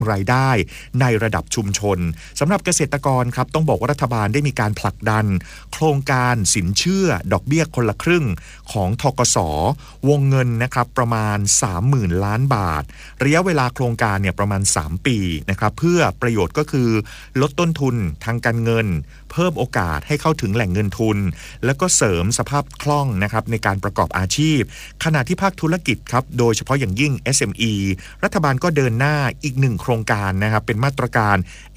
รายได้ในระดับชุมชนสำหรับเกษตรกรครับต้องบอกว่ารัฐบาลได้มีการผลักดันโครงการสินเชื่อดอกเบี้ยคนละครึ่งของธกส.วงเงินนะครับประมาณ 30,000 ล้านบาทระยะเวลาโครงการเนี่ยประมาณ3ปีนะครับเพื่อประโยชน์ก็คือลดต้นทุนทางการเงินเพิ่มโอกาสให้เข้าถึงแหล่งเงินทุนแล้วก็เสริมสภาพคล่องนะครับในการประกอบอาชีพขณะที่ภาคธุรกิจครับโดยเฉพาะอย่างยิ่ง SME รัฐบาลก็เดินหน้าอีกหนึ่งโครงการนะครับเป็นมาตรการ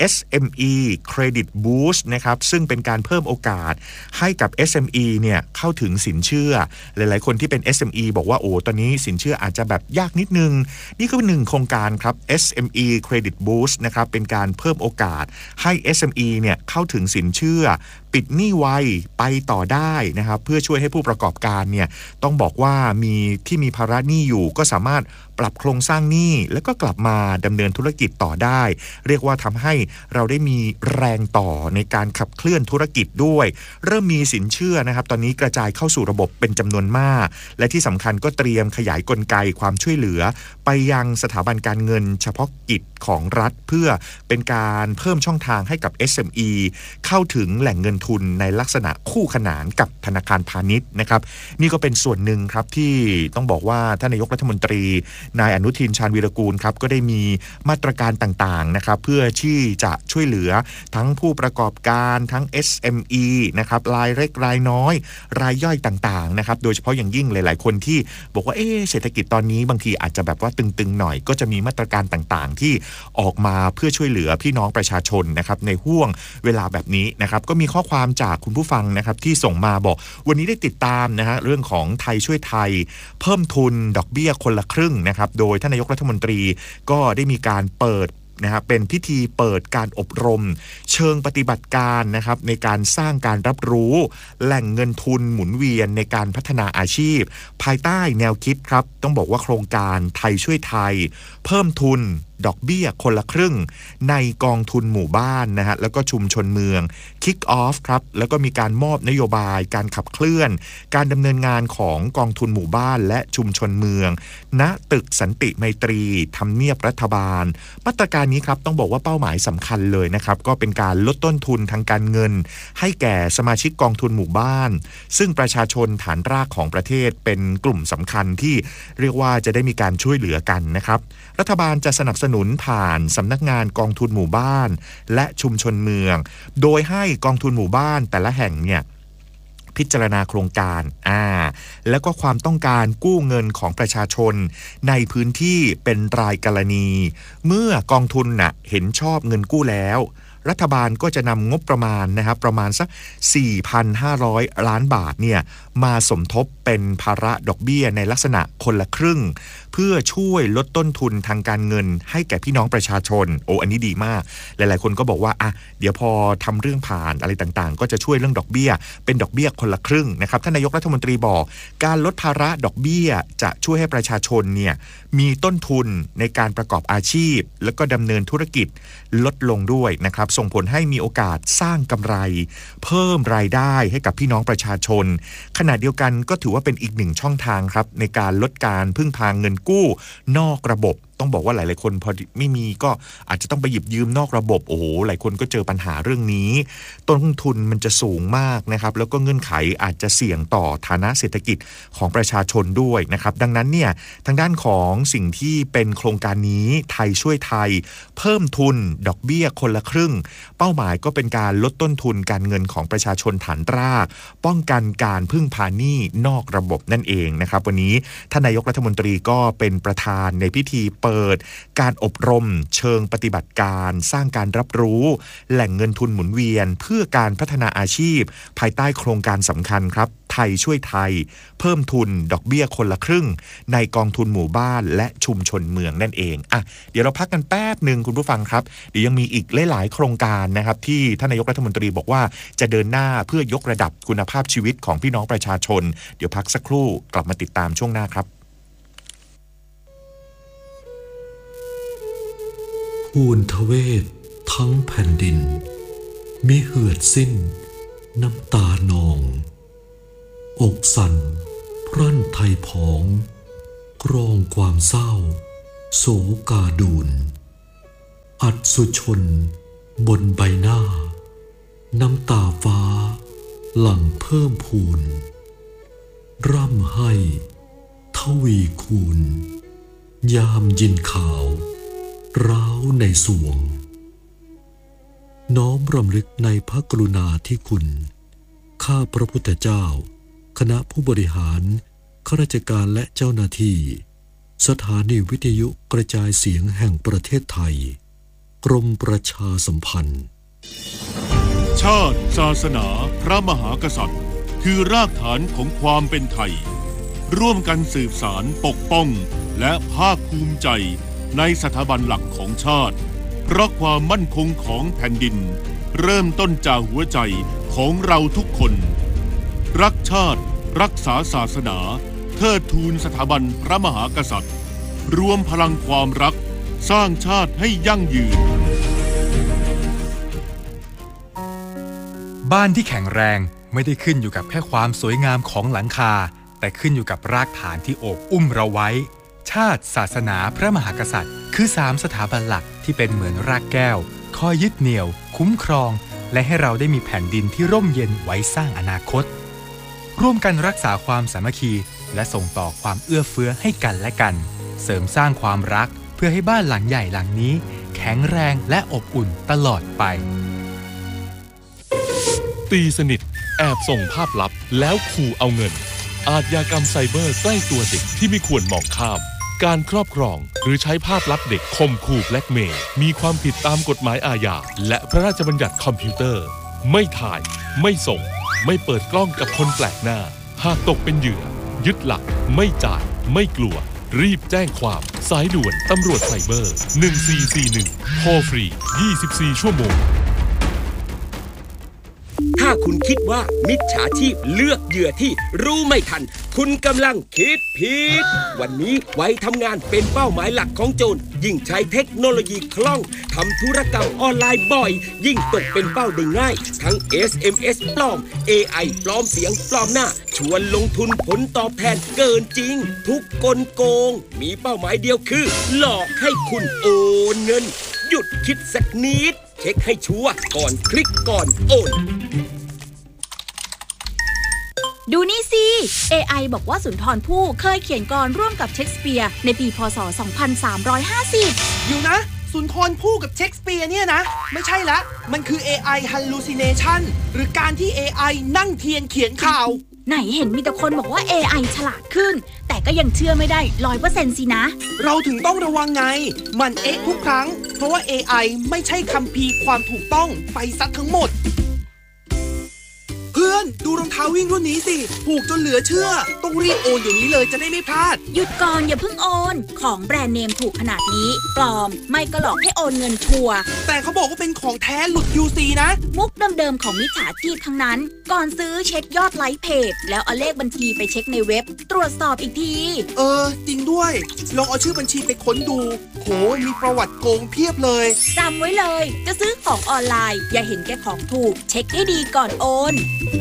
SME Credit Boost นะครับซึ่งเป็นการเพิ่มโอกาสให้กับ SME เนี่ยเข้าถึงสินเชื่อหลายๆคนที่เป็น SME บอกว่าโอ้ตอนนี้สินเชื่ออาจจะแบบยากนิดนึงนี่ก็เป็นหนึ่งโครงการครับ SME Credit Boost นะครับเป็นการเพิ่มโอกาสให้ SME เนี่ยเข้าถึงสินเชื่อปิดหนี้ไวไปต่อได้นะครับเพื่อช่วยให้ผู้ประกอบการเนี่ยต้องบอกว่ามีภาระหนี้อยู่ก็สามารถปรับโครงสร้างหนี้แล้วก็กลับมาดำเนินธุรกิจต่อได้เรียกว่าทำให้เราได้มีแรงต่อในการขับเคลื่อนธุรกิจด้วยเริ่มมีสินเชื่อนะครับตอนนี้กระจายเข้าสู่ระบบเป็นจำนวนมากและที่สำคัญก็เตรียมขยายกลไกความช่วยเหลือไปยังสถาบันการเงินเฉพาะกิจของรัฐเพื่อเป็นการเพิ่มช่องทางให้กับ SME เข้าถึงแหล่งเงินทุนในลักษณะคู่ขนานกับธนาคารพาณิชย์นะครับนี่ก็เป็นส่วนหนึ่งครับที่ต้องบอกว่าท่านนายกรัฐมนตรีนายอนุทินชาญวีรกูลครับก็ได้มีมาตรการต่างๆนะครับเพื่อที่จะช่วยเหลือทั้งผู้ประกอบการทั้ง SME นะครับรายเล็กรายน้อยรายย่อยต่างๆนะครับโดยเฉพาะอย่างยิ่งหลายๆคนที่บอกว่าเศรษฐกิจตอนนี้บางทีอาจจะแบบว่าตึงๆหน่อยก็จะมีมาตรการต่างๆที่ออกมาเพื่อช่วยเหลือพี่น้องประชาชนนะครับในห่วงเวลาแบบนี้นะครับก็มีข้อความจากคุณผู้ฟังนะครับที่ส่งมาบอกวันนี้ได้ติดตามนะฮะเรื่องของไทยช่วยไทยเพิ่มทุนดอกเบี้ยคนละครึ่งนะครับโดยท่านนายกรัฐมนตรีก็ได้มีการเปิดนะครับเป็นพิธีเปิดการอบรมเชิงปฏิบัติการนะครับในการสร้างการรับรู้แหล่งเงินทุนหมุนเวียนในการพัฒนาอาชีพภายใต้แนวคิดครับต้องบอกว่าโครงการไทยช่วยไทยเพิ่มทุนดอกเบี้ยคนละครึ่งในกองทุนหมู่บ้านนะฮะแล้วก็ชุมชนเมือง Kick Off ครับแล้วก็มีการมอบนโยบายการขับเคลื่อนการดำเนินงานของกองทุนหมู่บ้านและชุมชนเมืองณตึกสันติไมตรีทำเนียบรัฐบาลมาตรการนี้ครับต้องบอกว่าเป้าหมายสำคัญเลยนะครับก็เป็นการลดต้นทุนทางการเงินให้แก่สมาชิกกองทุนหมู่บ้านซึ่งประชาชนฐานรากของประเทศเป็นกลุ่มสำคัญที่เรียกว่าจะได้มีการช่วยเหลือกันนะครับรัฐบาลจะสนับสนุนผ่านสำนักงานกองทุนหมู่บ้านและชุมชนเมืองโดยให้กองทุนหมู่บ้านแต่ละแห่งเนี่ยพิจารณาโครงการแล้วก็ความต้องการกู้เงินของประชาชนในพื้นที่เป็นรายกรณีเมื่อกองทุนเห็นชอบเงินกู้แล้วรัฐบาลก็จะนำงบประมาณนะครับประมาณสัก 4,500 ล้านบาทเนี่ยมาสมทบเป็นภาระดอกเบี้ยในลักษณะคนละครึ่งเพื่อช่วยลดต้นทุนทางการเงินให้แก่พี่น้องประชาชนอันนี้ดีมากหลายๆคนก็บอกว่าเดี๋ยวพอทำเรื่องผ่านอะไรต่างๆก็จะช่วยเรื่องดอกเบี้ยเป็นดอกเบี้ยคนละครึ่งนะครับท่านนายกรัฐมนตรีบอกการลดภาระดอกเบี้ยจะช่วยให้ประชาชนเนี่ยมีต้นทุนในการประกอบอาชีพแล้วก็ดำเนินธุรกิจลดลงด้วยนะครับส่งผลให้มีโอกาสสร้างกำไรเพิ่มรายได้ให้กับพี่น้องประชาชนขณะเดียวกันก็ถือว่าเป็นอีกหนึ่งช่องทางครับในการลดการพึ่งพาเงินกู้นอกระบบต้องบอกว่าหลายๆคนพอไม่มีก็อาจจะต้องไปหยิบยืมนอกระบบหลายคนก็เจอปัญหาเรื่องนี้ต้นทุนมันจะสูงมากนะครับแล้วก็เงื่อนไขอาจจะเสี่ยงต่อฐานะเศรษฐกิจของประชาชนด้วยนะครับดังนั้นเนี่ยทางด้านของสิ่งที่เป็นโครงการนี้ไทยช่วยไทยเพิ่มทุนดอกเบี้ยคนละครึ่งเป้าหมายก็เป็นการลดต้นทุนการเงินของประชาชนฐานรากป้องกันการพึ่งพาหนี้นอกระบบนั่นเองนะครับวันนี้ท่านนายกรัฐมนตรีก็เป็นประธานในพิธีเปิดการอบรมเชิงปฏิบัติการสร้างการรับรู้แหล่งเงินทุนหมุนเวียนเพื่อการพัฒนาอาชีพภายใต้โครงการสำคัญครับไทยช่วยไทยเพิ่มทุนดอกเบี้ยคนละครึ่งในกองทุนหมู่บ้านและชุมชนเมืองนั่นเองเดี๋ยวเราพักกันแป๊บนึงคุณผู้ฟังครับเดี๋ยวยังมีอีกหลายๆโครงการนะครับที่ท่านนายกรัฐมนตรีบอกว่าจะเดินหน้าเพื่อยกระดับคุณภาพชีวิตของพี่น้องประชาชนเดี๋ยวพักสักครู่กลับมาติดตามช่วงหน้าครับอูนทเวศทั้งแผ่นดินมิเหือดสิ้นน้ำตานองอกสั่นพรั่นไทยผองกรองความเศร้าโศกาดูนอัศชนบนใบหน้าน้ำตาฟ้าหลั่งเพิ่มพูนร่ำให้ทวีคูณยามยินข่าวร้าวในสวงน้อมรำลึกในพระกรุณาธิคุณข้าพระพุทธเจ้าคณะผู้บริหารข้าราชการและเจ้าหน้าที่สถานีวิทยุกระจายเสียงแห่งประเทศไทยกรมประชาสัมพันธ์ชาติศาสนาพระมหากษัตริย์คือรากฐานของความเป็นไทยร่วมกันสืบสานปกป้องและภาคภูมิใจในสถาบันหลักของชาติเพราะความมั่นคงของแผ่นดินเริ่มต้นจากหัวใจของเราทุกคนรักชาติรักษาศาสนาเทิดทูนสถาบันพระมหากษัตริย์รวมพลังความรักสร้างชาติให้ยั่งยืนบ้านที่แข็งแรงไม่ได้ขึ้นอยู่กับแค่ความสวยงามของหลังคาแต่ขึ้นอยู่กับรากฐานที่โอบอุ้มเราไว้ชาติศาสนาพระมหากษัตริย์คือ3สถาบันหลักที่เป็นเหมือนรากแก้วคอยยึดเหนี่ยวคุ้มครองและให้เราได้มีแผ่นดินที่ร่มเย็นไว้สร้างอนาคตร่วมกันรักษาความสามัคคีและส่งต่อความเอื้อเฟื้อให้กันและกันเสริมสร้างความรักเพื่อให้บ้านหลังใหญ่หลังนี้แข็งแรงและอบอุ่นตลอดไปตีสนิทแอบส่งภาพลับแล้วขู่เอาเงินอาชญากรรมไซเบอร์ใกล้ตัวเด็กที่ไม่ควรมองข้ามการครอบครองหรือใช้ภาพลับเด็กข่มขู่แบล็กเมย์มีความผิดตามกฎหมายอาญาและพระราชบัญญัติคอมพิวเตอร์ไม่ถ่ายไม่ส่งไม่เปิดกล้องกับคนแปลกหน้าหากตกเป็นเหยื่อยึดหลักไม่จ่ายไม่กลัวรีบแจ้งความสายด่วนตำรวจไซเบอร์1441โทรฟรี24ชั่วโมงถ้าคุณคิดว่ามิจฉาชีพเลือกเหยื่อที่รู้ไม่ทันคุณกำลังคิดผิดวันนี้ไว้ทำงานเป็นเป้าหมายหลักของโจรยิ่งใช้เทคโนโลยีคล่องทำธุรกรรมออนไลน์บ่อยยิ่งตกเป็นเป้าได้ง่ายทั้ง SMS ปลอม AI ปลอมเสียงปลอมหน้าชวนลงทุนผลตอบแทนเกินจริงทุกกลโกงมีเป้าหมายเดียวคือหลอกให้คุณโอนเงินหยุดคิดสักนิดเช็คให้ชัวร์ก่อนคลิกก่อนโอนดูนี่สิ AI บอกว่าสุนทรภู่เคยเขียนกลร่วมกับเชคสเปียร์ในปีพ.ศ. 2350 อยู่นะสุนทรภู่กับเชคสเปียร์เนี่ยนะไม่ใช่ละมันคือ AI hallucination หรือการที่ AI นั่งเทียนเขียนข่าวไหนเห็นมีแต่คนบอกว่า AI ฉลาดขึ้นแต่ก็ยังเชื่อไม่ได้ 100% สินะเราถึงต้องระวังไงมันทุกครั้งเพราะว่า AI ไม่ใช่คัมภีร์ความถูกต้องไปซักทั้งหมดเพื่อนดูรองเท้าวิ่งรุ่นนี้สิผูกจนเหลือเชื่อต้องรีบโอนเดี๋ยวนี้เลยจะได้ไม่พลาดหยุดก่อนอย่าเพิ่งโอนของแบรนด์เนมถูกขนาดนี้ปลอมไม่ก็หลอกให้โอนเงินชัวร์แต่เขาบอกว่าเป็นของแท้หลุด UC นะมุกเดิมๆของมิจฉาชีพทั้งนั้นก่อนซื้อเช็คยอดไลค์เพจแล้วเอาเลขบัญชีไปเช็คในเว็บตรวจสอบอีกทีจริงด้วยลองเอาชื่อบัญชีไปค้นดูโหมีประวัติโกงเพียบเลยจำไว้เลยจะซื้อของออนไลน์อย่าเห็นแก่ของถูกเช็คให้ดีก่อนโอน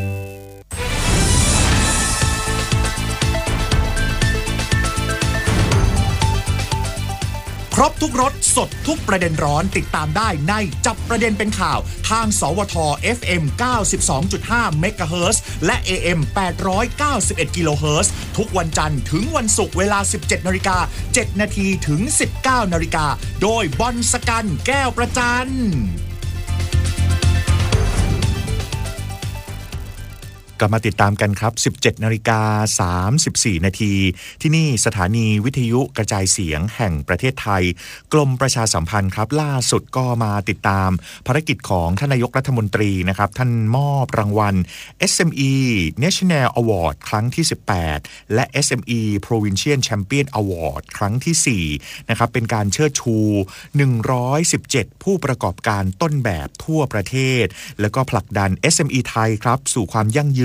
ครบทุกรสสดทุกประเด็นร้อนติดตามได้ในจับประเด็นเป็นข่าวทางสวท FM 92.5 เมกะเฮิรตซ์และ AM 891 กิโลเฮิรตซ์ทุกวันจันทร์ถึงวันศุกร์เวลา 17:07 น.ถึง 19:00 น.โดยบอลสกันแก้วประจันกลับมาติดตามกันครับ 17:34 น.ที่นี่สถานีวิทยุกระจายเสียงแห่งประเทศไทยกรมประชาสัมพันธ์ครับล่าสุดก็มาติดตามภารกิจของท่านนายกรัฐมนตรีนะครับท่านมอบรางวัล SME National Award ครั้งที่ 18 และ SME Provincial Champion Award ครั้งที่4นะครับเป็นการเชิดชู117ผู้ประกอบการต้นแบบทั่วประเทศแล้วก็ผลักดัน SME ไทยครับสู่ความยั่งยืน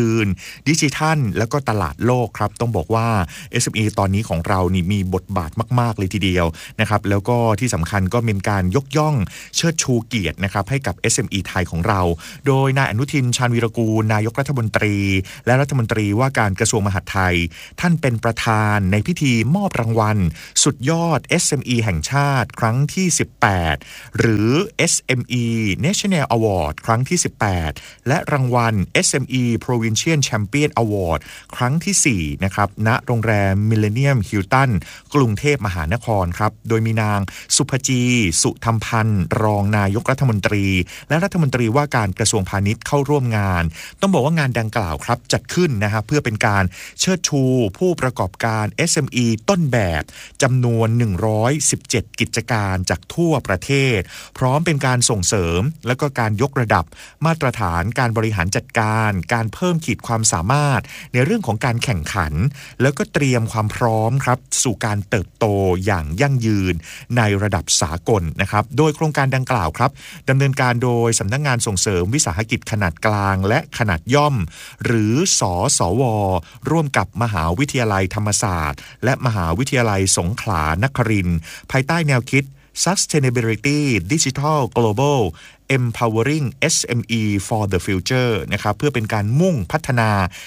ยืนดิจิทัลแล้วก็ตลาดโลกครับต้องบอกว่า SME ตอนนี้ของเรานี่มีบทบาทมากๆเลยทีเดียวนะครับแล้วก็ที่สำคัญก็เป็นการยกย่องเชิดชูเกียรตินะครับให้กับ SME ไทยของเราโดยนายอนุทินชาญวีรกูลนายกรัฐมนตรีและรัฐมนตรีว่าการกระทรวงมหาดไทยท่านเป็นประธานในพิธีมอบรางวัลสุดยอด SME แห่งชาติครั้งที่18หรือ SME National Award ครั้งที่18และรางวัล SME Provincial Champion Award ครั้งที่4นะครับณโรงแรม Millennium Hilton กรุงเทพมหานครครับโดยมีนางสุภจีสุธรรมพันธ์รองนายกรัฐมนตรีและรัฐมนตรีว่าการกระทรวงพาณิชย์เข้าร่วมงานต้องบอกว่างานดังกล่าวครับจัดขึ้นนะฮะเพื่อเป็นการเชิดชูผู้ประกอบการ SME ต้นแบบจำนวน117กิจการจากทั่วประเทศพร้อมเป็นการส่งเสริมและก็การยกระดับมาตรฐานการบริหารจัดการการเพิ่มขีดความสามารถในเรื่องของการแข่งขันแล้วก็เตรียมความพร้อมครับสู่การเติบโตอย่างยั่งยืนในระดับสากลนะครับโดยโครงการดังกล่าวครับดำเนินการโดยสำนักงานส่งเสริมวิสาหกิจขนาดกลางและขนาดย่อมหรือสสวร่วมกับมหาวิทยาลัยธรรมศาสตร์และมหาวิทยาลัยสงขลานครินทร์ภายใต้แนวคิด Sustainability Digital Global Empowering SME for the Future นะครับเพื่อเป็นการมุ่งพัฒนา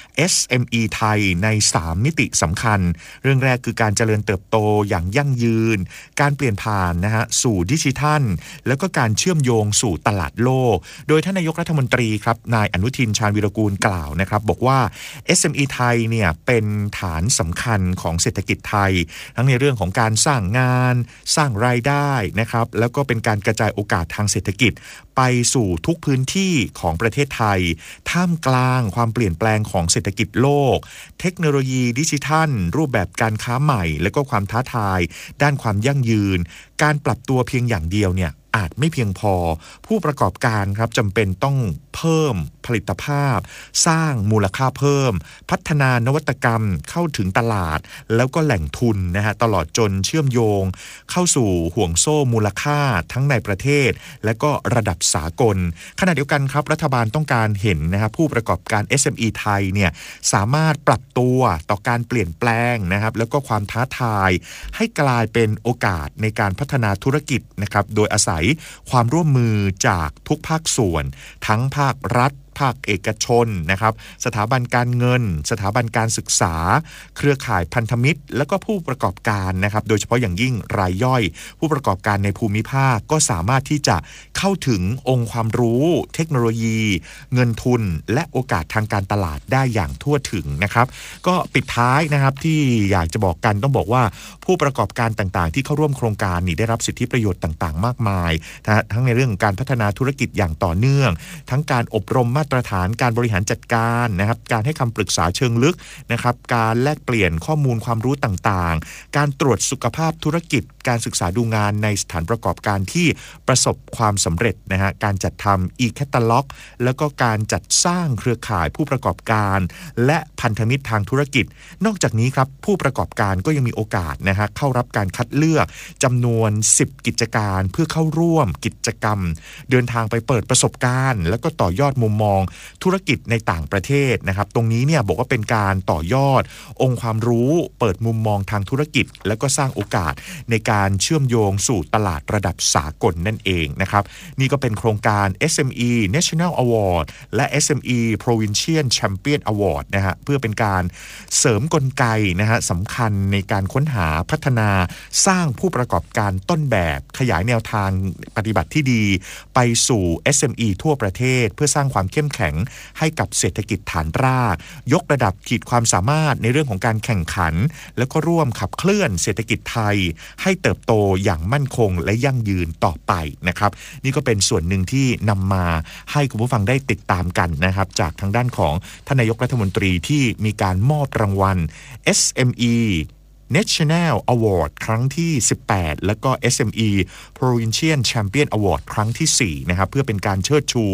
SME ไทยใน3มิติสำคัญเรื่องแรกคือการเจริญเติบโตอย่างยั่งยืนการเปลี่ยนผ่านนะฮะสู่ดิจิทัลแล้วก็การเชื่อมโยงสู่ตลาดโลกโดยท่านนายกรัฐมนตรีครับนายอนุทินชาญวีรกูลกล่าวนะครับบอกว่า SME ไทยเนี่ยเป็นฐานสำคัญของเศรษฐกิจไทยทั้งในเรื่องของการสร้างงานสร้างรายได้นะครับแล้วก็เป็นการกระจายโอกาสทางเศรษฐกิจไปสู่ทุกพื้นที่ของประเทศไทยท่ามกลางความเปลี่ยนแปลงของเศรษฐกิจโลกเทคโนโลยีดิจิทัลรูปแบบการค้าใหม่และก็ความท้าทายด้านความยั่งยืนการปรับตัวเพียงอย่างเดียวเนี่ยอาจไม่เพียงพอผู้ประกอบการครับจำเป็นต้องเพิ่มผลิตภาพสร้างมูลค่าเพิ่มพัฒนานวัตกรรมเข้าถึงตลาดแล้วก็แหล่งทุนนะฮะตลอดจนเชื่อมโยงเข้าสู่ห่วงโซ่มูลค่าทั้งในประเทศและก็ระดับสากลขณะเดียวกันครับรัฐบาลต้องการเห็นนะฮะผู้ประกอบการ SME ไทยเนี่ยสามารถปรับตัวต่อการเปลี่ยนแปลงนะครับแล้วก็ความท้าทายให้กลายเป็นโอกาสในการพัฒนาธุรกิจนะครับโดยอาศัยความร่วมมือจากทุกภาคส่วนทั้งภาครัฐภาคเอกชนนะครับสถาบันการเงินสถาบันการศึกษาเครือข่ายพันธมิตรและก็ผู้ประกอบการนะครับโดยเฉพาะอย่างยิ่งรายย่อยผู้ประกอบการในภูมิภาคก็สามารถที่จะเข้าถึงองค์ความรู้เทคโนโลยีเงินทุนและโอกาสทางการตลาดได้อย่างทั่วถึงนะครับก็ปิดท้ายนะครับที่อยากจะบอกกันต้องบอกว่าผู้ประกอบการต่างๆที่เข้าร่วมโครงการนี้ได้รับสิทธิประโยชน์ต่างๆมากมายทั้งในเรื่องการพัฒนาธุรกิจอย่างต่อเนื่องทั้งการอบรมมาตรฐานการบริหารจัดการนะครับการให้คำปรึกษาเชิงลึกนะครับการแลกเปลี่ยนข้อมูลความรู้ต่างๆการตรวจสุขภาพธุรกิจการศึกษาดูงานในสถานประกอบการที่ประสบความสำเร็จนะฮะการจัดทำ e-catalog แล้วก็การจัดสร้างเครือข่ายผู้ประกอบการและพันธมิตรทางธุรกิจนอกจากนี้ครับผู้ประกอบการก็ยังมีโอกาสนะฮะเข้ารับการคัดเลือกจำนวน10กิจการเพื่อเข้าร่วมกิจกรรมเดินทางไปเปิดประสบการณ์แล้วก็ต่อยอดมุมมองธุรกิจในต่างประเทศนะครับตรงนี้เนี่ยบอกว่าเป็นการต่อยอดองค์ความรู้เปิดมุมมองทางธุรกิจแล้วก็สร้างโอกาสในการเชื่อมโยงสู่ตลาดระดับสากลนั่นเองนะครับนี่ก็เป็นโครงการ SME National Award และ SME Provincial Champion Award นะฮะเพื่อเป็นการเสริมกลไกนะฮะสำคัญในการค้นหาพัฒนาสร้างผู้ประกอบการต้นแบบขยายแนวทางปฏิบัติที่ดีไปสู่ SME ทั่วประเทศเพื่อสร้างความเข้มแข็งให้กับเศรษฐกิจฐานรากยกระดับขีดความสามารถในเรื่องของการแข่งขันแล้วก็ร่วมขับเคลื่อนเศรษฐกิจไทยให้เติบโตอย่างมั่นคงและยั่งยืนต่อไปนะครับนี่ก็เป็นส่วนหนึ่งที่นำมาให้คุณผู้ฟังได้ติดตามกันนะครับจากทางด้านของท่านนายกรัฐมนตรีที่มีการมอบรางวัล SME National Award ครั้งที่18แล้วก็ SME Provincial Champion Award ครั้งที่4นะครับเพื่อเป็นการเชิดชู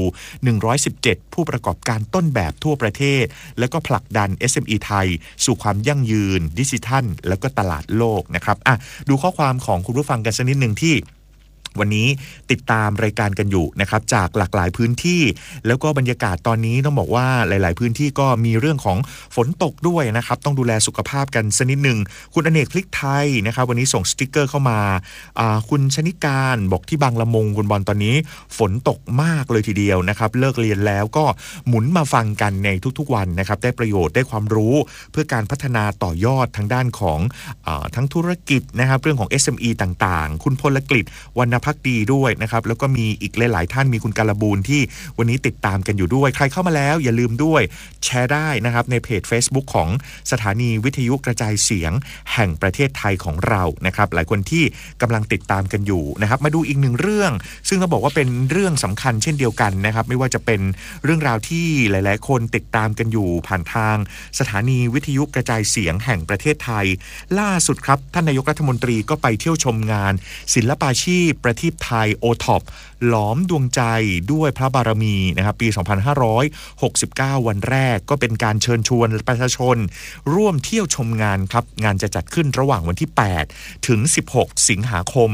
117ผู้ประกอบการต้นแบบทั่วประเทศแล้วก็ผลักดัน SME ไทยสู่ความยั่งยืนดิจิทัลแล้วก็ตลาดโลกนะครับดูข้อความของคุณผู้ฟังกันสักนิดนึงที่วันนี้ติดตามรายการกันอยู่นะครับจากหลากหลายพื้นที่แล้วก็บรรยากาศตอนนี้ต้องบอกว่าหลายๆพื้นที่ก็มีเรื่องของฝนตกด้วยนะครับต้องดูแลสุขภาพกันสักนิดหนึ่งคุณอเนกพลิกไทยนะครับวันนี้ส่งสติ๊กเกอร์เข้ามาคุณชนิการบอกที่บางละมุงคุณบอลตอนนี้ฝนตกมากเลยทีเดียวนะครับเลิกเรียนแล้วก็หมุนมาฟังกันในทุกๆวันนะครับได้ประโยชน์ได้ความรู้เพื่อการพัฒนาต่อยอดทางด้านของทั้งธุรกิจนะครับเรื่องของ SME ต่างๆคุณพลกฤษวรรณภักดีด้วยนะครับแล้วก็มีอีกหลายๆท่านมีคุณกาลบูลที่วันนี้ติดตามกันอยู่ด้วยใครเข้ามาแล้วอย่าลืมด้วยแชร์ได้นะครับในเพจ Facebook ของสถานีวิทยุกระจายเสียงแห่งประเทศไทยของเรานะครับหลายคนที่กำลังติดตามกันอยู่นะครับมาดูอีกหนึ่งเรื่องซึ่งเราบอกว่าเป็นเรื่องสำคัญเช่นเดียวกันนะครับไม่ว่าจะเป็นเรื่องราวที่หลายๆคนติดตามกันอยู่ผ่านทางสถานีวิทยุกระจายเสียงแห่งประเทศไทยล่าสุดครับท่านนายกรัฐมนตรีก็ไปเที่ยวชมงานศิลปาชีพประทีปไทย O-TOP หลอมดวงใจด้วยพระบารมีนะครับปี 2569 วันแรกก็เป็นการเชิญชวนประชาชนร่วมเที่ยวชมงานครับงานจะจัดขึ้นระหว่างวันที่ 8 ถึง 16 สิงหาคม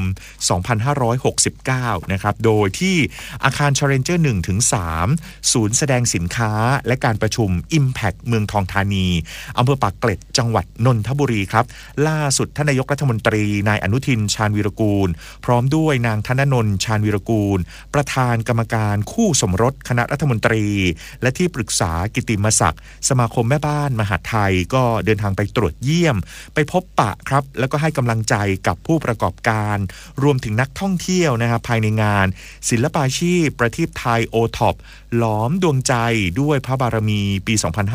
2569 นะครับโดยที่อาคาร Challenger 1 ถึง 3 ศูนย์แสดงสินค้าและการประชุม Impact เมืองทองธานีอำเภอปากเกร็ดจังหวัดนนทบุรีครับล่าสุดท่านนายกรัฐมนตรีนายอนุทินชาญวีรกูลพร้อมด้วยนางธนนนท์ชาญวีรกูลประธานกรรมการคู่สมรสคณะรัฐมนตรีและที่ปรึกษากิตติมศักดิ์สมาคมแม่บ้านมหาดไทยก็เดินทางไปตรวจเยี่ยมไปพบปะครับแล้วก็ให้กำลังใจกับผู้ประกอบการรวมถึงนักท่องเที่ยวนะครับภายในงานศิลปาชีพประทีปไทย O-TOP หลอมดวงใจด้วยพระบารมีปี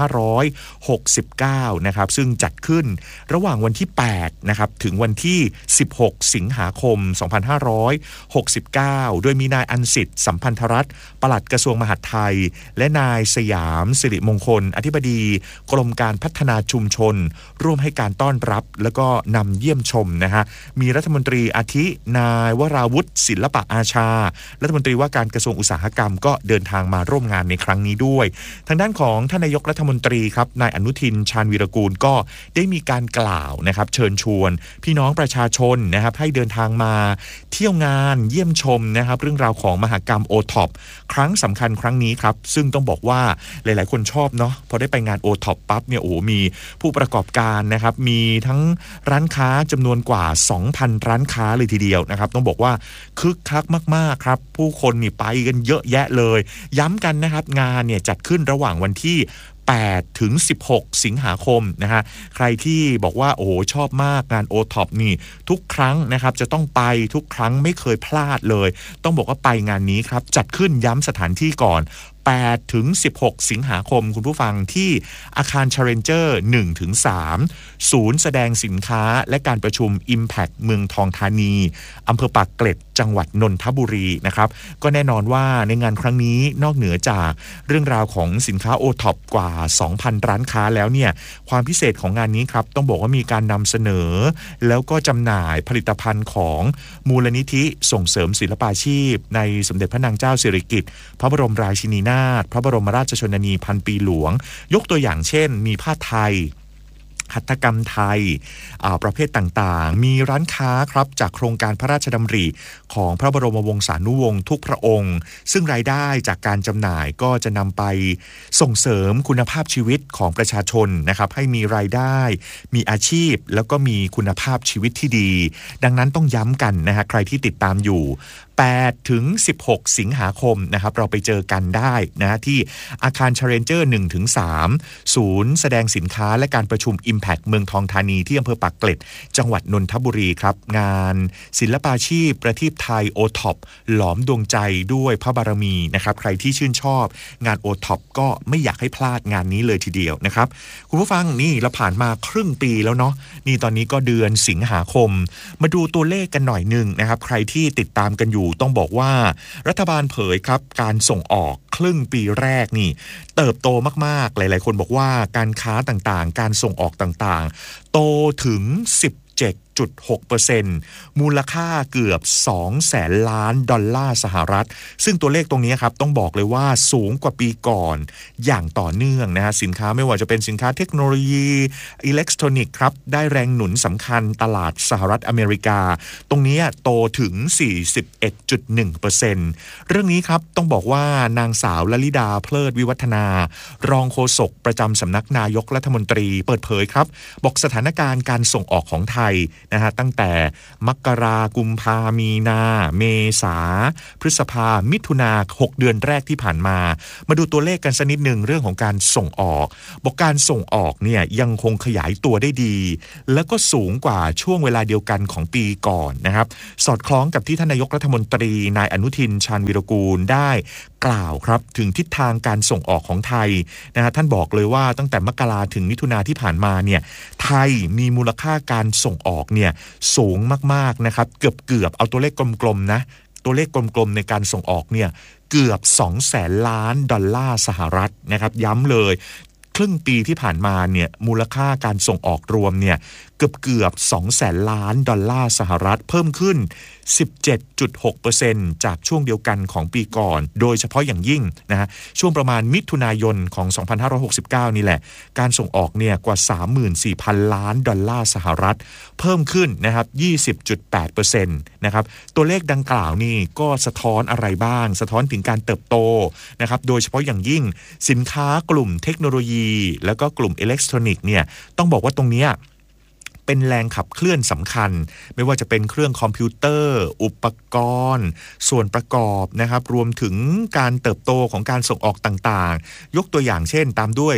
2569 นะครับซึ่งจัดขึ้นระหว่างวันที่ 8 นะครับถึงวันที่ 16 สิงหาคม 2569 โดยมีนายอันสิทธิ์สัมพันธรัตน์ปลัดกระทรวงมหาดไทยและนายสยามสิริมงคลอธิบดีกรมการพัฒนาชุมชนร่วมให้การต้อนรับแล้วก็นำเยี่ยมชมนะฮะมีรัฐมนตรีอาทินายวราวุฒิศิลปะอาชารัฐมนตรีว่าการกระทรวงอุตสาหกรรมก็เดินทางมาร่วมงานในครั้งนี้ด้วยทางด้านของท่านนายกรัฐมนตรีครับนายอนุทินชาญวีรกูลก็ได้มีการกล่าวนะครับเชิญชวนพี่น้องประชาชนนะครับให้เดินทางมาเที่ยวงานเยี่ยมชมนะครับเรื่องราวของมหกรรม O-TOP ครั้งสำคัญครั้งนี้ครับซึ่งต้องบอกว่าหลายๆคนชอบเนาะพอได้ไปงาน O-TOP ปั๊บเนี่ยโอ้มีผู้ประกอบการนะครับมีทั้งร้านค้าจำนวนกว่า 2,000 ร้านค้าเลยทีเดียวนะครับต้องบอกว่าคึกคักมากๆครับผู้คนนี่ไปกันเยอะแยะเลยย้ำกันนะครับงานเนี่ยจัดขึ้นระหว่างวันที่8 ถึง 16 สิงหาคมนะฮะใครที่บอกว่าโอ้โหชอบมากงาน O-TOP นี่ทุกครั้งนะครับจะต้องไปทุกครั้งไม่เคยพลาดเลยต้องบอกว่าไปงานนี้ครับจัดขึ้นย้ำสถานที่ก่อน8 ถึง 16 สิงหาคมคุณผู้ฟังที่อาคาร Challenger 1 ถึง 3 ศูนย์แสดงสินค้าและการประชุม Impact เมืองทองธานีอำเภอปากเกร็ดจังหวัดนนทบุรีนะครับก็แน่นอนว่าในงานครั้งนี้นอกเหนือจากเรื่องราวของสินค้า O-TOP กว่า 2,000 ร้านค้าแล้วเนี่ยความพิเศษของงานนี้ครับต้องบอกว่ามีการนำเสนอแล้วก็จำหน่ายผลิตภัณฑ์ของมูลนิธิส่งเสริมศิลปาชีพในสมเด็จพระนางเจ้าสิริกิติ์พระบรมราชินีนาถพระบรมราชชนนีพันปีหลวงยกตัวอย่างเช่นมีผ้าไทยหัตถกรรมไทยประเภทต่างๆมีร้านค้าครับจากโครงการพระราชดำริของพระบรมวงศานุวงศ์ทุกพระองค์ซึ่งรายได้จากการจำหน่ายก็จะนำไปส่งเสริมคุณภาพชีวิตของประชาชนนะครับให้มีรายได้มีอาชีพแล้วก็มีคุณภาพชีวิตที่ดีดังนั้นต้องย้ำกันนะฮะใครที่ติดตามอยู่8 ถึง 16 สิงหาคมนะครับเราไปเจอกันได้นะที่อาคาร Challenger 1 ถึง 3 ศูนย์แสดงสินค้าและการประชุม Impact เมืองทองธานีที่อำเภอปากเกร็ดจังหวัดนนทบุรีครับงานศิลปาชีพประทีปไทย O-TOP หลอมดวงใจด้วยพระบารมีนะครับใครที่ชื่นชอบงาน O-TOP ก็ไม่อยากให้พลาดงานนี้เลยทีเดียวนะครับคุณผู้ฟังนี่เราผ่านมาครึ่งปีแล้วเนาะนี่ตอนนี้ก็เดือนสิงหาคมมาดูตัวเลขกันหน่อยนึงนะครับใครที่ติดตามกันอยู่ต้องบอกว่ารัฐบาลเผยครับการส่งออกครึ่งปีแรกนี่เติบโตมากๆหลายๆคนบอกว่าการค้าต่างๆการส่งออกต่างๆโตถึง 17.6% มูลค่าเกือบ 200,000 ล้านดอลลาร์สหรัฐซึ่งตัวเลขตรงนี้ครับต้องบอกเลยว่าสูงกว่าปีก่อนอย่างต่อเนื่องนะฮะสินค้าไม่ว่าจะเป็นสินค้าเทคโนโลยีอิเล็กทรอนิกส์ครับได้แรงหนุนสำคัญตลาดสหรัฐอเมริกาตรงนี้โตถึง 41.1% เรื่องนี้ครับต้องบอกว่านางสาวลลิดาเพลิดวิวัฒนารองโฆษกประจำสำนักนายกรัฐมนตรีเปิดเผยครับบอกสถานการณ์การส่งออกของไทยนะฮะตั้งแต่มกรากุมภามีนาเมษาพฤษภามิถุนา6 เดือนแรกที่ผ่านมาดูตัวเลขกันสักนิดหนึ่งเรื่องของการส่งออกบอกการส่งออกเนี่ยยังคงขยายตัวได้ดีแล้วก็สูงกว่าช่วงเวลาเดียวกันของปีก่อนนะครับสอดคล้องกับที่ท่านนายกรัฐมนตรีนายอนุทินชาญวีรกูลได้กล่าวครับถึงทิศทางการส่งออกของไทยนะฮะท่านบอกเลยว่าตั้งแต่มกราถึงมิถุนาที่ผ่านมาเนี่ยไทยมีมูลค่าการส่งออกเนี่ยสูงมากๆนะครับเกือบเอาตัวเลขกลมๆนะตัวเลขกลมๆในการส่งออกเนี่ยเกือบ 200,000 ล้านดอลลาร์สหรัฐนะครับย้ำเลยครึ่งปีที่ผ่านมาเนี่ยมูลค่าการส่งออกรวมเนี่ยเกือบ 200,000 ล้านดอลลาร์สหรัฐเพิ่มขึ้น 17.6% จากช่วงเดียวกันของปีก่อนโดยเฉพาะอย่างยิ่งนะฮะช่วงประมาณมิถุนายนของ2569นี่แหละการส่งออกเนี่ยกว่า 34,000 ล้านดอลลาร์สหรัฐเพิ่มขึ้นนะครับ 20.8% นะครับตัวเลขดังกล่าวนี่ก็สะท้อนอะไรบ้างสะท้อนถึงการเติบโตนะครับโดยเฉพาะอย่างยิ่งสินค้ากลุ่มเทคโนโลยีแล้วก็กลุ่มอิเล็กทรอนิกส์เนี่ยต้องบอกว่าตรงนี้เป็นแรงขับเคลื่อนสำคัญไม่ว่าจะเป็นเครื่องคอมพิวเตอร์อุปกรณ์ส่วนประกอบนะครับรวมถึงการเติบโตของการส่งออกต่างๆยกตัวอย่างเช่นตามด้วย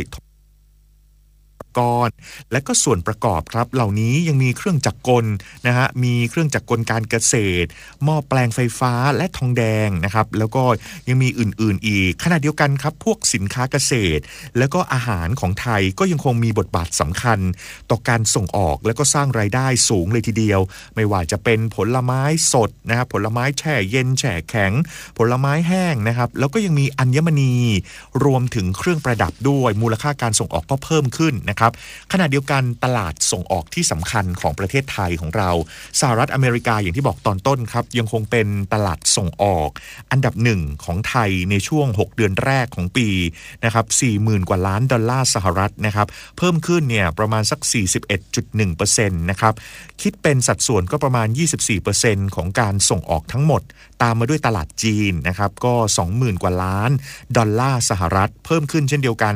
และก็ส่วนประกอบครับเหล่านี้ยังมีเครื่องจักรกลนะฮะมีเครื่องจักรกลการเกษตรหม้อแปลงไฟฟ้าและทองแดงนะครับแล้วก็ยังมีอื่นๆอีกขณะเดียวกันครับพวกสินค้าเกษตรแล้วก็อาหารของไทยก็ยังคงมีบทบาทสำคัญต่อการส่งออกแล้วก็สร้างรายได้สูงเลยทีเดียวไม่ว่าจะเป็นผลไม้สดนะครับผลไม้แช่เย็นแช่แข็งผลไม้แห้งนะครับแล้วก็ยังมีอัญมณีรวมถึงเครื่องประดับด้วยมูลค่าการส่งออกก็เพิ่มขึ้นนะครับขณะเดียวกันตลาดส่งออกที่สำคัญของประเทศไทยของเราสหรัฐอเมริกาอย่างที่บอกตอนต้นครับยังคงเป็นตลาดส่งออกอันดับหนึ่งของไทยในช่วง6เดือนแรกของปีนะครับ 40,000 กว่าล้านดอลลาร์สหรัฐนะครับเพิ่มขึ้นเนี่ยประมาณสัก 41.1% นะครับคิดเป็นสัดส่วนก็ประมาณ 24% ของการส่งออกทั้งหมดตามมาด้วยตลาดจีนนะครับก็ 20,000 กว่าล้านดอลลาร์สหรัฐเพิ่มขึ้นเช่นเดียวกัน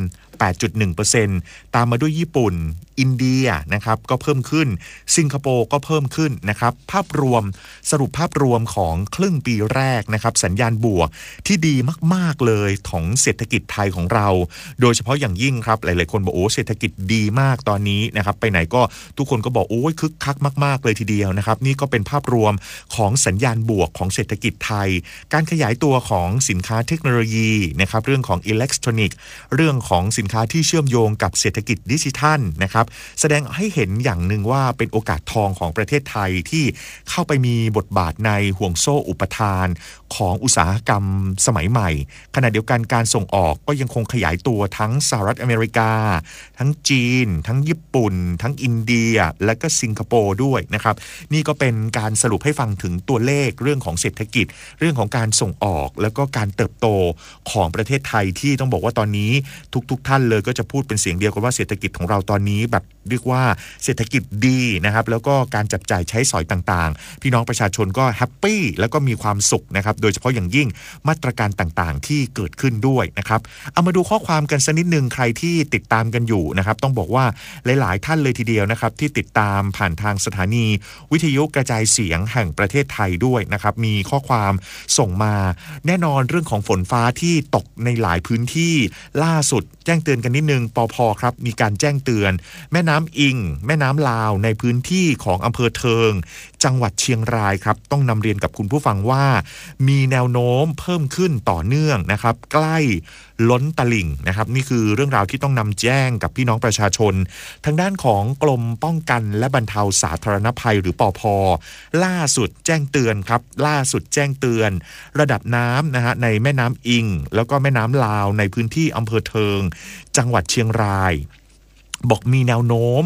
8.1% ตามมาด้วยญี่ปุ่นอินเดียนะครับก็เพิ่มขึ้นสิงคโปร์ก็เพิ่มขึ้นนะครับภาพรวมสรุปภาพรวมของครึ่งปีแรกนะครับสัญญาณบวกที่ดีมากๆเลยของเศรษฐกิจไทยของเราโดยเฉพาะอย่างยิ่งครับหลายๆคนบอกโอ้เศรษฐกิจดีมากตอนนี้นะครับไปไหนก็ทุกคนก็บอกโอ้ยคึกคักมากๆเลยทีเดียวนะครับนี่ก็เป็นภาพรวมของสัญญาณบวกของเศรษฐกิจไทยการขยายตัวของสินค้าเทคโนโลยีนะครับเรื่องของอิเล็กทรอนิกส์เรื่องของสินค้าที่เชื่อมโยงกับเศรษฐกิจดิจิทัลนะครับแสดงให้เห็นอย่างหนึ่งว่าเป็นโอกาสทองของประเทศไทยที่เข้าไปมีบทบาทในห่วงโซ่อุปทานของอุตสาหกรรมสมัยใหม่ขณะเดียวกันการส่งออกก็ยังคงขยายตัวทั้งสหรัฐอเมริกาทั้งจีนทั้งญี่ปุ่นทั้งอินเดียและก็สิงคโปร์ด้วยนะครับนี่ก็เป็นการสรุปให้ฟังถึงตัวเลขเรื่องของเศรษฐกิจเรื่องของการส่งออกแล้วก็การเติบโตของประเทศไทยที่ต้องบอกว่าตอนนี้ทุกท่านเลยก็จะพูดเป็นเสียงเดียวกันว่าเศรษฐกิจของเราตอนนี้แบบเรียกว่าเศรษฐกิจดีนะครับแล้วก็การจับจ่ายใช้สอยต่างๆพี่น้องประชาชนก็แฮปปี้แล้วก็มีความสุขนะครับโดยเฉพาะอย่างยิ่งมาตรการต่างๆที่เกิดขึ้นด้วยนะครับเอามาดูข้อความกันสักนิดนึงใครที่ติดตามกันอยู่นะครับต้องบอกว่าหลายๆท่านเลยทีเดียวนะครับที่ติดตามผ่านทางสถานีวิทยุกระจายเสียงแห่งประเทศไทยด้วยนะครับมีข้อความส่งมาแน่นอนเรื่องของฝนฟ้าที่ตกในหลายพื้นที่ล่าสุดแจ้งเตือนกันนิดนึงปภ.ครับมีการแจ้งเตือนแม่น้ำอิงแม่น้ำลาวในพื้นที่ของอำเภอเทิงจังหวัดเชียงรายครับต้องนำเรียนกับคุณผู้ฟังว่ามีแนวโน้มเพิ่มขึ้นต่อเนื่องนะครับใกล้ล้นตลิ่งนะครับนี่คือเรื่องราวที่ต้องนำแจ้งกับพี่น้องประชาชนทางด้านของกรมป้องกันและบรรเทาสาธารณภัยหรือปภ.ล่าสุดแจ้งเตือนครับล่าสุดแจ้งเตือนระดับน้ำนะฮะในแม่น้ำอิงแล้วก็แม่น้ำลาวในพื้นที่อำเภอเทิงจังหวัดเชียงรายบอกมีแนวโน้ม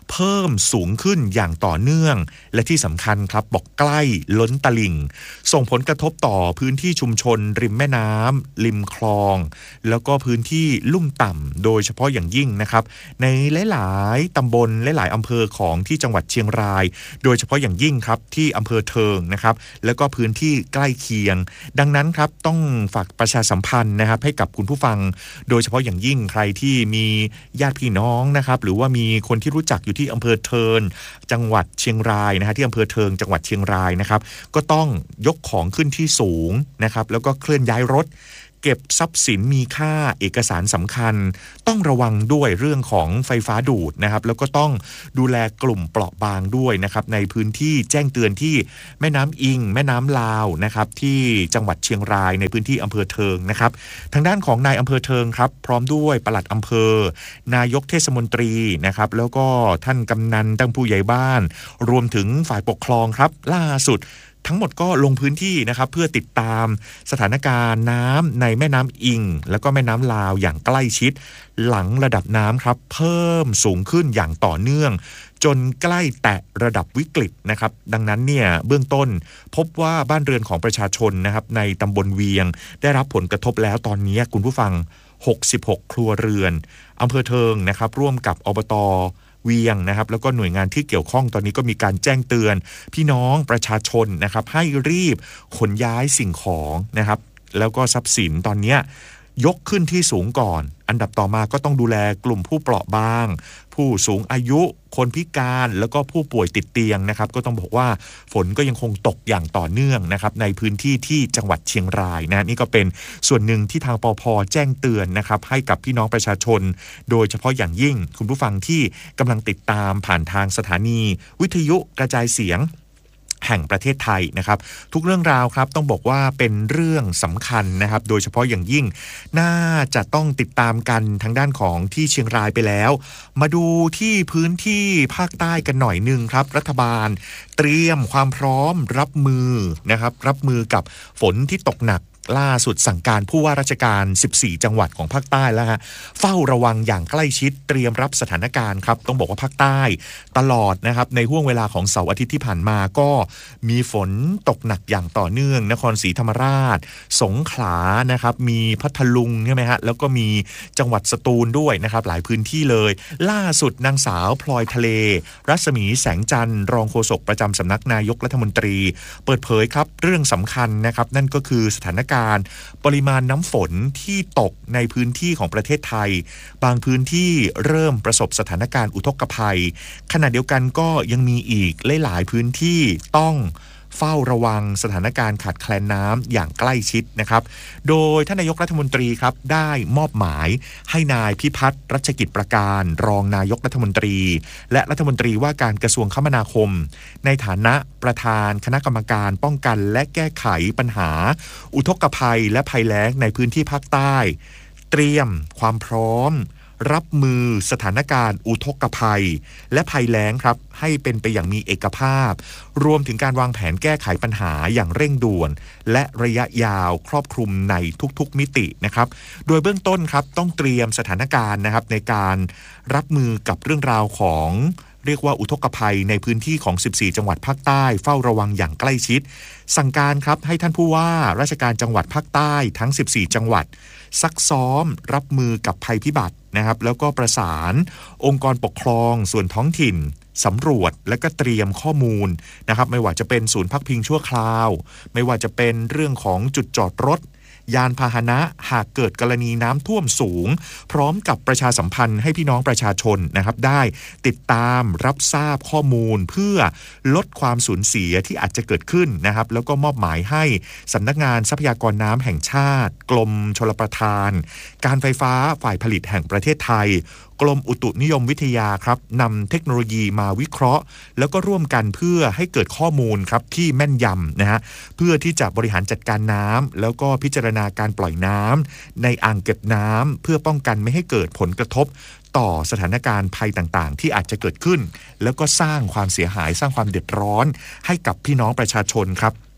เพิ่มสูงขึ้นอย่างต่อเนื่องและที่สำคัญครับบอกใกล้ล้นตลิ่งส่งผลกระทบต่อพื้นที่ชุมชนริมแม่น้ำริมคลองแล้วก็พื้นที่ลุ่มต่ำโดยเฉพาะอย่างยิ่งนะครับในหลายๆตำบลหลายๆอำเภอของที่จังหวัดเชียงรายโดยเฉพาะอย่างยิ่งครับที่อำเภอเทิงนะครับแล้วก็พื้นที่ใกล้เคียงดังนั้นครับต้องฝากประชาสัมพันธ์นะครับให้กับคุณผู้ฟังโดยเฉพาะอย่างยิ่งใครที่มีญาติพี่น้องนะครับหรือว่ามีคนที่รู้จักอยู่ที่อำเภอเทิงจังหวัดเชียงรายนะฮะที่อำเภอเทิงจังหวัดเชียงรายนะครับก็ต้องยกของขึ้นที่สูงนะครับแล้วก็เคลื่อนย้ายรถเก็บทรัพย์สินมีค่าเอกสารสำคัญต้องระวังด้วยเรื่องของไฟฟ้าดูดนะครับแล้วก็ต้องดูแลกลุ่มเปราะบางด้วยนะครับในพื้นที่แจ้งเตือนที่แม่น้ำอิงแม่น้ำลาวนะครับที่จังหวัดเชียงรายในพื้นที่อำเภอเทิงนะครับทางด้านของนายอำเภอเทิงครับพร้อมด้วยปลัดอำเภอนายกเทศมนตรีนะครับแล้วก็ท่านกำนันตั้งผู้ใหญ่บ้านรวมถึงฝ่ายปกครองครับล่าสุดทั้งหมดก็ลงพื้นที่นะครับเพื่อติดตามสถานการณ์น้ำในแม่น้ำอิงแล้วก็แม่น้ำลาวอย่างใกล้ชิดหลังระดับน้ำครับเพิ่มสูงขึ้นอย่างต่อเนื่องจนใกล้แตะระดับวิกฤตนะครับดังนั้นเนี่ยเบื้องต้นพบว่าบ้านเรือนของประชาชนนะครับในตำบลเวียงได้รับผลกระทบแล้วตอนนี้คุณผู้ฟัง66ครัวเรือนอำเภอเทิงนะครับร่วมกับอบต.เวียงนะครับแล้วก็หน่วยงานที่เกี่ยวข้องตอนนี้ก็มีการแจ้งเตือนพี่น้องประชาชนนะครับให้รีบขนย้ายสิ่งของนะครับแล้วก็ทรัพย์สินตอนนี้ยกขึ้นที่สูงก่อนอันดับต่อมาก็ต้องดูแลกลุ่มผู้เปราะบางผู้สูงอายุคนพิการแล้วก็ผู้ป่วยติดเตียงนะครับก็ต้องบอกว่าฝนก็ยังคงตกอย่างต่อเนื่องนะครับในพื้นที่ที่จังหวัดเชียงรายนะนี่ก็เป็นส่วนหนึ่งที่ทางปภ.แจ้งเตือนนะครับให้กับพี่น้องประชาชนโดยเฉพาะอย่างยิ่งคุณผู้ฟังที่กำลังติดตามผ่านทางสถานีวิทยุกระจายเสียงแห่งประเทศไทยนะครับทุกเรื่องราวครับต้องบอกว่าเป็นเรื่องสำคัญนะครับโดยเฉพาะอย่างยิ่งน่าจะต้องติดตามกันทางด้านของที่เชียงรายไปแล้วมาดูที่พื้นที่ภาคใต้กันหน่อยนึงครับรัฐบาลเตรียมความพร้อมรับมือนะครับรับมือกับฝนที่ตกหนักล่าสุดสั่งการผู้ว่าราชการ14จังหวัดของภาคใต้แล้วฮะเฝ้าระวังอย่างใกล้ชิดเตรียมรับสถานการณ์ครับต้องบอกว่าภาคใต้ตลอดนะครับในห่วงเวลาของเสาร์อาทิตย์ที่ผ่านมาก็มีฝนตกหนักอย่างต่อเนื่องนครศรีธรรมราชสงขลานะครับมีพัทลุงใช่ไหมฮะแล้วก็มีจังหวัดสตูลด้วยนะครับหลายพื้นที่เลยล่าสุดนางสาวพลอยทะเลรัศมีแสงจันทร์รองโฆษกประจำสำนักนายกรัฐมนตรีเปิดเผยครับเรื่องสำคัญนะครับนั่นก็คือสถานการณ์ปริมาณน้ำฝนที่ตกในพื้นที่ของประเทศไทยบางพื้นที่เริ่มประสบสถานการณ์อุทกภัยขณะเดียวกันก็ยังมีอีกหลายๆพื้นที่ต้องเฝ้าระวังสถานการณ์ขาดแคลนน้ำอย่างใกล้ชิดนะครับโดยท่านนายกรัฐมนตรีครับได้มอบหมายให้นายพิพัฒน์รัชกิจประการรองนายกรัฐมนตรีและรัฐมนตรีว่าการกระทรวงคมนาคมในฐานะประธานคณะกรรมการป้องกันและแก้ไขปัญหาอุทกภัยและภัยแล้งในพื้นที่ภาคใต้เตรียมความพร้อมรับมือสถานการณ์อุทกภัยและภัยแล้งครับให้เป็นไปอย่างมีเอกภาพรวมถึงการวางแผนแก้ไขปัญหาอย่างเร่งด่วนและระยะยาวครอบคลุมในทุกๆมิตินะครับโดยเบื้องต้นครับต้องเตรียมสถานการณ์นะครับในการรับมือกับเรื่องราวของเรียกว่าอุทกภัยในพื้นที่ของ14จังหวัดภาคใต้เฝ้าระวังอย่างใกล้ชิดสั่งการครับให้ท่านผู้ว่าราชการจังหวัดภาคใต้ทั้ง14จังหวัดซักซ้อมรับมือกับภัยพิบัตินะครับแล้วก็ประสานองค์กรปกครองส่วนท้องถิ่นสำรวจและก็เตรียมข้อมูลนะครับไม่ว่าจะเป็นศูนย์พักพิงชั่วคราวไม่ว่าจะเป็นเรื่องของจุดจอดรถยานพาหนะหากเกิดกรณีน้ำท่วมสูงพร้อมกับประชาสัมพันธ์ให้พี่น้องประชาชนนะครับได้ติดตามรับทราบข้อมูลเพื่อลดความสูญเสียที่อาจจะเกิดขึ้นนะครับแล้วก็มอบหมายให้สำนักงานทรัพยากรน้ำแห่งชาติกรมชลประทานการไฟฟ้าฝ่ายผลิตแห่งประเทศไทยกรมอุตุนิยมวิทยาครับนำเทคโนโลยีมาวิเคราะห์แล้วก็ร่วมกันเพื่อให้เกิดข้อมูลครับที่แม่นยำนะฮะเพื่อที่จะบริหารจัดการน้ำแล้วก็พิจารณาการปล่อยน้ำในอ่างเก็บน้ำเพื่อป้องกันไม่ให้เกิดผลกระทบต่อสถานการณ์ภัยต่างๆที่อาจจะเกิดขึ้นแล้วก็สร้างความเสียหายสร้างความเดือดร้อนให้กับพี่น้องประชาชนครับ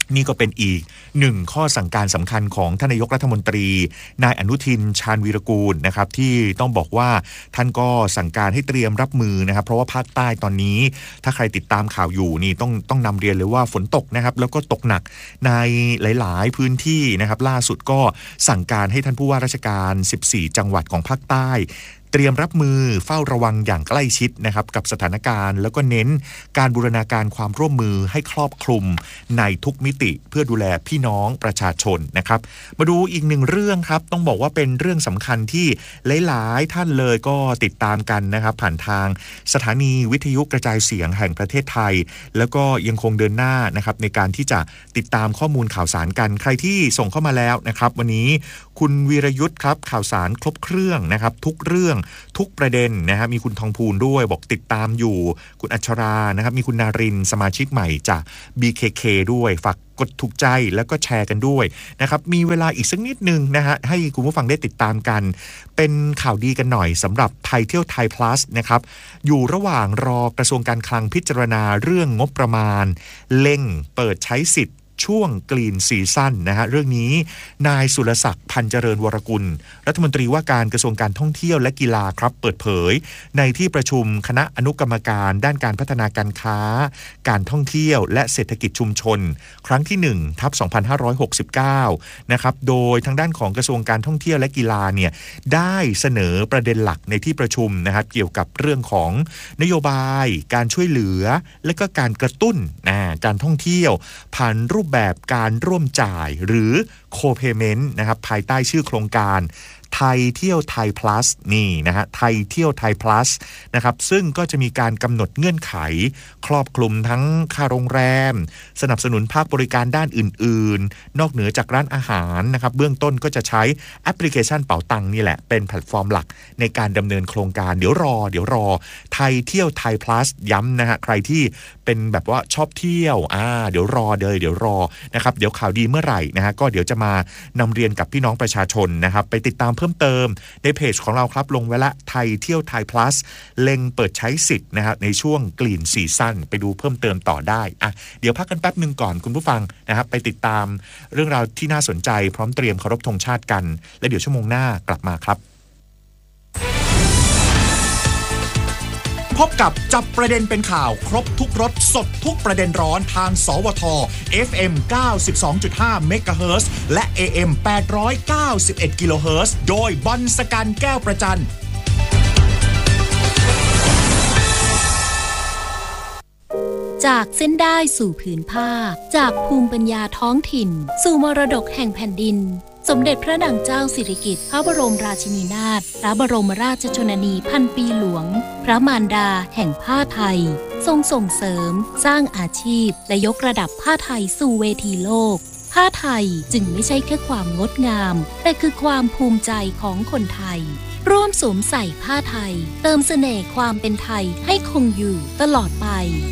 นี่ก็เป็นอีกหนึ่งข้อสั่งการสำคัญของท่านนายกรัฐมนตรีนายอนุทินชาญวีรกูลนะครับที่ต้องบอกว่าท่านก็สั่งการให้เตรียมรับมือนะครับเพราะว่าภาคใต้ตอนนี้ถ้าใครติดตามข่าวอยู่นี่ต้องนำเรียนเลยว่าฝนตกนะครับแล้วก็ตกหนักในหลายๆพื้นที่นะครับล่าสุดก็สั่งการให้ท่านผู้ว่าราชการ14จังหวัดของภาคใต้เตรียมรับมือเฝ้าระวังอย่างใกล้ชิดนะครับกับสถานการณ์แล้วก็เน้นการบูรณาการความร่วมมือให้ครอบคลุมในทุกมิติเพื่อดูแลพี่น้องประชาชนนะครับมาดูอีกหนึ่งเรื่องครับต้องบอกว่าเป็นเรื่องสำคัญที่หลายๆท่านเลยก็ติดตามกันนะครับผ่านทางสถานีวิทยุกระจายเสียงแห่งประเทศไทยแล้วก็ยังคงเดินหน้านะครับในการที่จะติดตามข้อมูลข่าวสารกันใครที่ส่งเข้ามาแล้วนะครับวันนี้คุณวีรยุทธ์ครับข่าวสารครบเครื่องนะครับทุกเรื่องทุกประเด็นนะครับมีคุณทองพูนด้วยบอกติดตามอยู่คุณอัชรานะครับมีคุณนารินสมาชิกใหม่จาก BKK ด้วยฝากกดถูกใจแล้วก็แชร์กันด้วยนะครับมีเวลาอีกสักนิดนึงนะฮะให้คุณผู้ฟังได้ติดตามกันเป็นข่าวดีกันหน่อยสำหรับไทยเที่ยวไทย plus นะครับอยู่ระหว่างรอกระทรวงการคลังพิจารณาเรื่องงบประมาณเล็งเปิดใช้สิทธิ์ช่วงกรีนซีซั่นนะฮะเรื่องนี้นายสุรศักดิ์พันเจริญวรกุลรัฐมนตรีว่าการกระทรวงการท่องเที่ยวและกีฬาครับเปิดเผยในที่ประชุมคณะอนุกรรมการด้านการพัฒนาการค้าการท่องเที่ยวและเศรษฐกิจชุมชนครั้งที่1/2569นะครับโดยทางด้านของกระทรวงการท่องเที่ยวและกีฬาเนี่ยได้เสนอประเด็นหลักในที่ประชุมนะครับเกี่ยวกับเรื่องของนโยบายการช่วยเหลือและก็การกระตุ้นการท่องเที่ยวผ่านรูปแบบการร่วมจ่ายหรือ Co-payment นะครับภายใต้ชื่อโครงการไทยเที่ยวไทย plus นี่นะฮะไทยเที่ยวไทย plus นะครับซึ่งก็จะมีการกำหนดเงื่อนไขครอบคลุมทั้งค่าโรงแรมสนับสนุนภาคบริการด้านอื่นๆนอกเหนือจากร้านอาหารนะครับเบื้องต้นก็จะใช้แอปพลิเคชันเป๋าตังนี่แหละเป็นแพลตฟอร์มหลักในการดำเนินโครงการเดี๋ยวรอไทยเที่ยวไทย plus ย้ำนะฮะใครที่เป็นแบบว่าชอบเที่ยวเดี๋ยวรอนะครับเดี๋ยวข่าวดีเมื่อไหร่นะฮะก็เดี๋ยวจะมานำเรียนกับพี่น้องประชาชนนะครับไปติดตามเพิ่มเติมในเพจของเราครับลงไว้ละไทยเที่ยวไทย plus เล็งเปิดใช้สิทธิ์นะครับในช่วงกรีนซีซั่นไปดูเพิ่มเติมต่อได้เดี๋ยวพักกันแป๊บนึงก่อนคุณผู้ฟังนะครับไปติดตามเรื่องราวที่น่าสนใจพร้อมเตรียมเคารพธงชาติกันและเดี๋ยวชั่วโมงหน้ากลับมาครับพบกับจับประเด็นเป็นข่าวครบทุกรสสดทุกประเด็นร้อนทางสวท FM 92.5 เมกะเฮิรตซ์และ AM 891 กิโลเฮิรตซ์โดยบอลสกันแก้วประจันจากเส้นได้สู่ผืนผ้าจากภูมิปัญญาท้องถิ่นสู่มรดกแห่งแผ่นดินสมเด็จพระนางเจ้าสิริกิติ์พระบรมราชินีนาถพระบรมราชชนนีพันปีหลวงพระมารดาแห่งผ้าไทยทรงส่งเสริมสร้างอาชีพและยกระดับผ้าไทยสู่เวทีโลกผ้าไทยจึงไม่ใช่แค่ความงดงามแต่คือความภูมิใจของคนไทยร่วมสวมใส่ผ้าไทยเติมเสน่ห์ความเป็นไทยให้คงอยู่ตลอดไป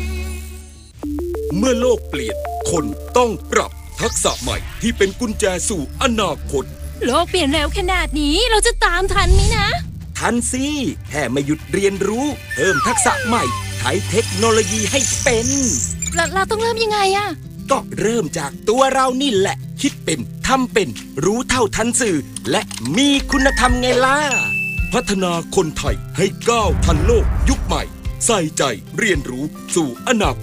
เมื่อโลกเปลี่ยนคนต้องปรับทักษะใหม่ที่เป็นกุญแจสู่อนาคตโลกเปลี่ยนเร็วขนาดนี้เราจะตามทันไหมนะทันสิแค่ไม่หยุดเรียนรู้เพิ่มทักษะใหม่ใช้เทคโนโลยีให้เป็นเราต้องเริ่มยังไงก็เริ่มจากตัวเรานี่แหละคิดเป็นทำเป็นรู้เท่าทันสื่อและมีคุณธรรมไงล่ะพัฒนาคนไทยให้ก้าวทันโลกยุคใหม่ใส่ใจเรียนรู้สู่อนาคต